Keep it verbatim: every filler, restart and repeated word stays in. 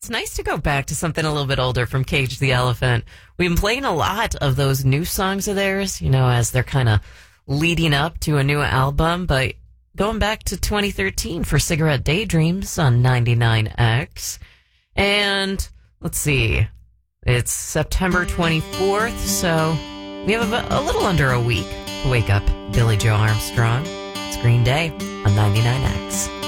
It's nice to go back to something a little bit older from Cage the Elephant. We've been playing a lot of those new songs of theirs, you know, as they're kind of leading up to a new album. But going back to twenty thirteen for Cigarette Daydreams on ninety-nine X. And let's see, it's September twenty-fourth, so we have a, a little under a week to wake up Billie Joe Armstrong. It's Green Day on ninety-nine X.